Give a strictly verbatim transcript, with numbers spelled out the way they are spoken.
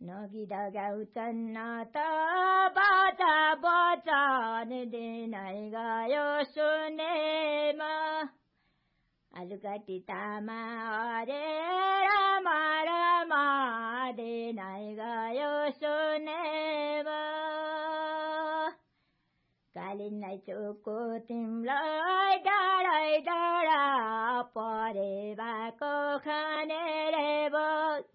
नगिद गाउँछन् न त बाचा बचन दिनै गयो सुनेमा आलुकाटी तामा हरे रामा रामा दिनै गयो सुनेमा कालिन्नै चुको तिमलाई डाँडै डाँडा परे भएको खाने रे बो